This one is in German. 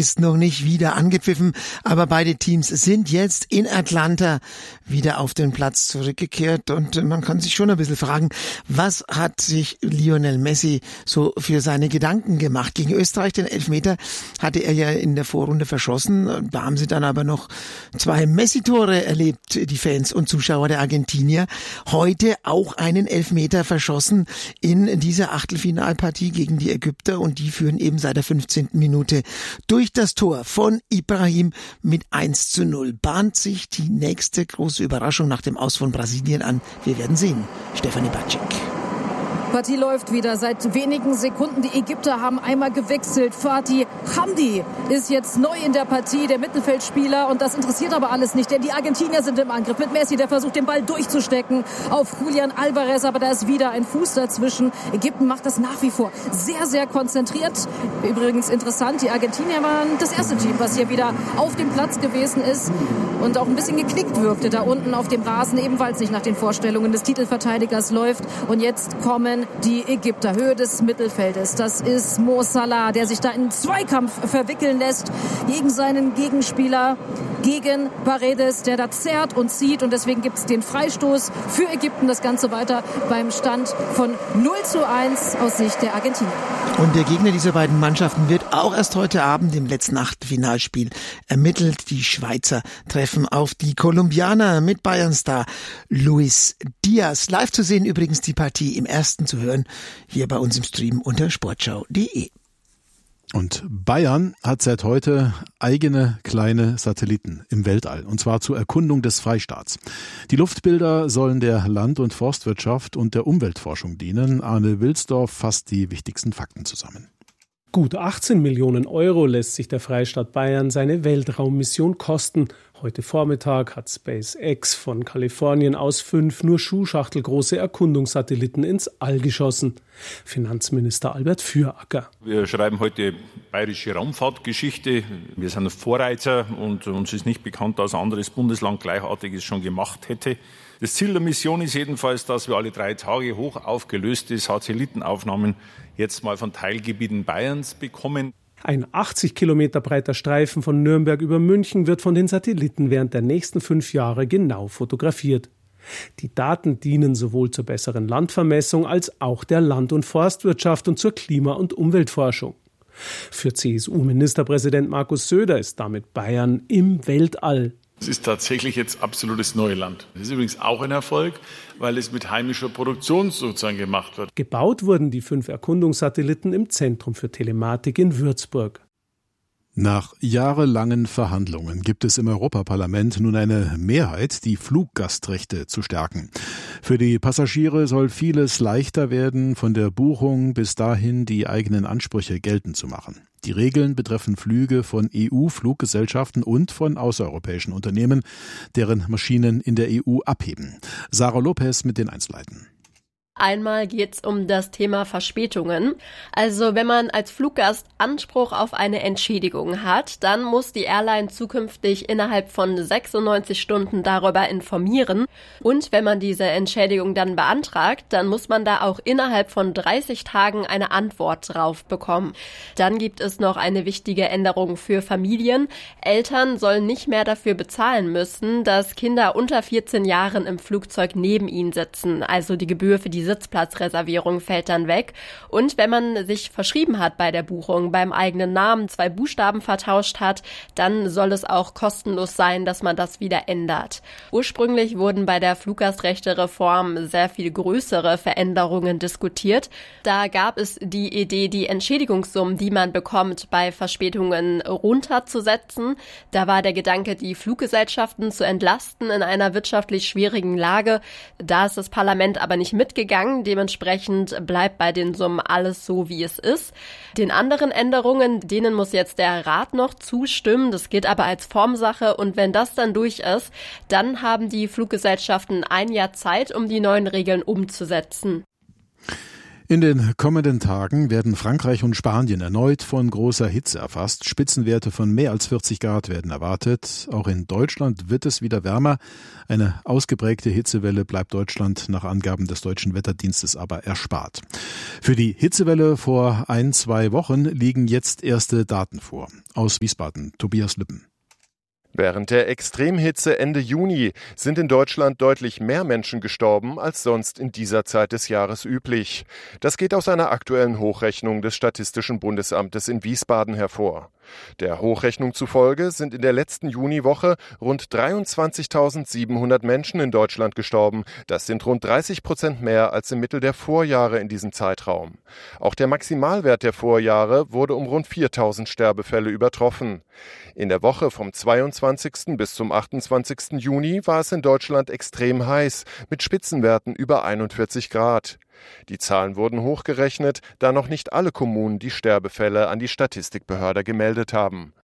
ist noch nicht wieder angepfiffen, aber beide Teams sind jetzt in Atlanta wieder auf den Platz zurückgekehrt und man kann sich schon ein bisschen fragen, was hat sich Lionel Messi so für seine Gedanken gemacht? Gegen Österreich, den Elfmeter, hatte er ja in der Vorrunde verschossen. Da haben sie dann aber noch 2 Messi-Tore erlebt, die Fans und Zuschauer der Argentinier. Heute auch einen Elfmeter verschossen in dieser Achtelfinalpartie gegen die Ägypter und die führen eben seit der 15. Minute durch das Tor von Ibrahim mit 1:0. Bahnt sich die nächste große Überraschung nach dem Aus von Brasilien an? Wir werden sehen. Stefanie Batschik. Partie läuft wieder seit wenigen Sekunden. Die Ägypter haben einmal gewechselt. Fatih Hamdi ist jetzt neu in der Partie, der Mittelfeldspieler. Und das interessiert aber alles nicht, denn die Argentinier sind im Angriff mit Messi. Der versucht, den Ball durchzustecken auf Julian Alvarez. Aber da ist wieder ein Fuß dazwischen. Ägypten macht das nach wie vor sehr, sehr konzentriert. Übrigens interessant, die Argentinier waren das erste Team, was hier wieder auf dem Platz gewesen ist und auch ein bisschen geknickt wirkte da unten auf dem Rasen. Ebenfalls nicht nach den Vorstellungen des Titelverteidigers läuft. Und jetzt kommen die Ägypter, Höhe des Mittelfeldes. Das ist Mo Salah, der sich da in einen Zweikampf verwickeln lässt gegen seinen Gegenspieler, gegen Paredes, der da zerrt und zieht. Und deswegen gibt es den Freistoß für Ägypten. Das Ganze weiter beim Stand von 0:1 aus Sicht der Argentinier. Und der Gegner dieser beiden Mannschaften wird auch erst heute Abend im letzten Achtelfinalspiel ermittelt. Die Schweizer treffen auf die Kolumbianer mit Bayern-Star Luis Diaz. Live zu sehen übrigens die Partie im ersten zu hören, hier bei uns im Stream unter sportschau.de. Und Bayern hat seit heute eigene kleine Satelliten im Weltall, und zwar zur Erkundung des Freistaats. Die Luftbilder sollen der Land- und Forstwirtschaft und der Umweltforschung dienen. Arne Wilsdorf fasst die wichtigsten Fakten zusammen. Gut 18 Millionen Euro lässt sich der Freistaat Bayern seine Weltraummission kosten. Heute Vormittag hat SpaceX von Kalifornien aus 5 nur schuhschachtelgroße Erkundungssatelliten ins All geschossen. Finanzminister Albert Füracker. Wir schreiben heute bayerische Raumfahrtgeschichte. Wir sind Vorreiter und uns ist nicht bekannt, dass ein anderes Bundesland Gleichartiges schon gemacht hätte. Das Ziel der Mission ist jedenfalls, dass wir alle 3 Tage hoch aufgelöste Satellitenaufnahmen jetzt mal von Teilgebieten Bayerns bekommen. Ein 80 Kilometer breiter Streifen von Nürnberg über München wird von den Satelliten während der nächsten 5 Jahre genau fotografiert. Die Daten dienen sowohl zur besseren Landvermessung als auch der Land- und Forstwirtschaft und zur Klima- und Umweltforschung. Für CSU-Ministerpräsident Markus Söder ist damit Bayern im Weltall. Es ist tatsächlich jetzt absolutes Neuland. Das ist übrigens auch ein Erfolg, weil es mit heimischer Produktion sozusagen gemacht wird. Gebaut wurden die 5 Erkundungssatelliten im Zentrum für Telematik in Würzburg. Nach jahrelangen Verhandlungen gibt es im Europaparlament nun eine Mehrheit, die Fluggastrechte zu stärken. Für die Passagiere soll vieles leichter werden, von der Buchung bis dahin die eigenen Ansprüche geltend zu machen. Die Regeln betreffen Flüge von EU-Fluggesellschaften und von außereuropäischen Unternehmen, deren Maschinen in der EU abheben. Sarah Lopez mit den Einzelheiten. Einmal geht's um das Thema Verspätungen. Also wenn man als Fluggast Anspruch auf eine Entschädigung hat, dann muss die Airline zukünftig innerhalb von 96 Stunden darüber informieren. Und wenn man diese Entschädigung dann beantragt, dann muss man da auch innerhalb von 30 Tagen eine Antwort drauf bekommen. Dann gibt es noch eine wichtige Änderung für Familien. Eltern sollen nicht mehr dafür bezahlen müssen, dass Kinder unter 14 Jahren im Flugzeug neben ihnen sitzen. Also die Gebühr für die Sitzplatzreservierung fällt dann weg. Und wenn man sich verschrieben hat bei der Buchung, beim eigenen Namen 2 Buchstaben vertauscht hat, dann soll es auch kostenlos sein, dass man das wieder ändert. Ursprünglich wurden bei der Fluggastrechte-Reform sehr viel größere Veränderungen diskutiert. Da gab es die Idee, die Entschädigungssummen, die man bekommt, bei Verspätungen runterzusetzen. Da war der Gedanke, die Fluggesellschaften zu entlasten in einer wirtschaftlich schwierigen Lage. Da ist das Parlament aber nicht mitgegangen. Dementsprechend bleibt bei den Summen alles so, wie es ist. Den anderen Änderungen, denen muss jetzt der Rat noch zustimmen. Das geht aber als Formsache. Und wenn das dann durch ist, dann haben die Fluggesellschaften ein Jahr Zeit, um die neuen Regeln umzusetzen. In den kommenden Tagen werden Frankreich und Spanien erneut von großer Hitze erfasst. Spitzenwerte von mehr als 40 Grad werden erwartet. Auch in Deutschland wird es wieder wärmer. Eine ausgeprägte Hitzewelle bleibt Deutschland nach Angaben des Deutschen Wetterdienstes aber erspart. Für die Hitzewelle vor 1-2 Wochen liegen jetzt erste Daten vor. Aus Wiesbaden, Tobias Lippen. Während der Extremhitze Ende Juni sind in Deutschland deutlich mehr Menschen gestorben als sonst in dieser Zeit des Jahres üblich. Das geht aus einer aktuellen Hochrechnung des Statistischen Bundesamtes in Wiesbaden hervor. Der Hochrechnung zufolge sind in der letzten Juniwoche rund 23.700 Menschen in Deutschland gestorben. Das sind rund 30% mehr als im Mittel der Vorjahre in diesem Zeitraum. Auch der Maximalwert der Vorjahre wurde um rund 4.000 Sterbefälle übertroffen. In der Woche vom 22. bis zum 28. Juni war es in Deutschland extrem heiß, mit Spitzenwerten über 41 Grad. Die Zahlen wurden hochgerechnet, da noch nicht alle Kommunen die Sterbefälle an die Statistikbehörde gemeldet haben.